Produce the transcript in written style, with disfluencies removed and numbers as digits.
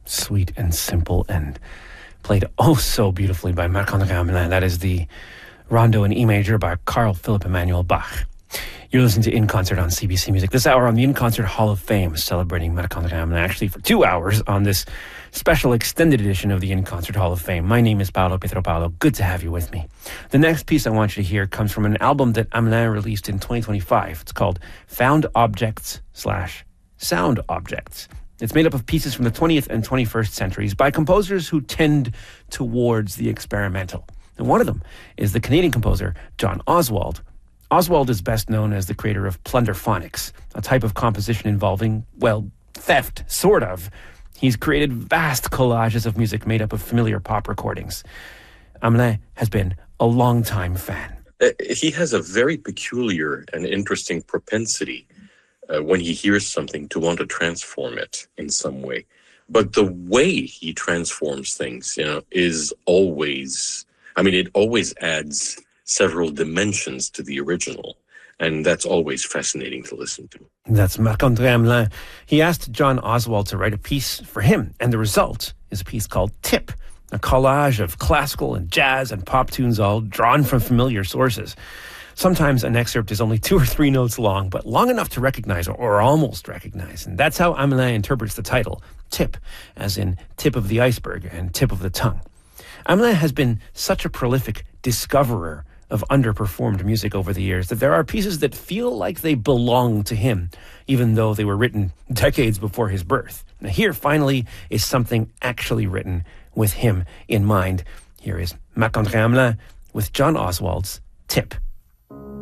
Sweet and simple and played oh so beautifully by Marc-André Hamelin. That is the Rondo in E major by Carl Philipp Emanuel Bach. You're listening to In Concert on CBC Music. This hour on the In Concert Hall of Fame, celebrating Marc-André Hamelin, actually for 2 hours on this special extended edition of the In Concert Hall of Fame. My name is Paolo Pietropalo. Good to have you with me. The next piece I want you to hear comes from an album that Hamelin released in 2025. It's called Found Objects / Sound Objects. It's made up of pieces from the 20th and 21st centuries by composers who tend towards the experimental. And one of them is the Canadian composer John Oswald. Oswald is best known as the creator of plunderphonics, a type of composition involving, well, theft, sort of. He's created vast collages of music made up of familiar pop recordings. Hamelin has been a long-time fan. He has a very peculiar and interesting propensity when he hears something to want to transform it in some way. But the way he transforms things, is always, it always adds several dimensions to the original. And that's always fascinating to listen to. That's Marc-André Hamelin. He asked John Oswald to write a piece for him, and the result is a piece called Tip, a collage of classical and jazz and pop tunes all drawn from familiar sources. Sometimes an excerpt is only 2 or 3 notes long, but long enough to recognize or almost recognize. And that's how Hamelin interprets the title, Tip, as in tip of the iceberg and tip of the tongue. Hamelin has been such a prolific discoverer of underperformed music over the years that there are pieces that feel like they belong to him, even though they were written decades before his birth. Now here, finally, is something actually written with him in mind. Here is Marc-André Hamelin with John Oswald's Tip.